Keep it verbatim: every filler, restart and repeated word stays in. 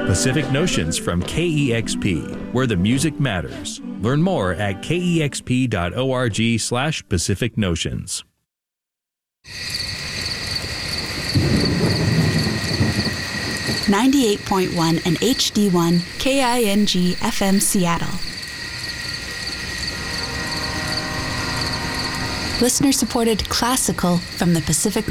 Pacific Notions from K E X P, where the music matters. Learn more at kexp.org slash Pacific Notions. ninety-eight point one and H D one K I N G F M Seattle. Listener-supported classical from the Pacific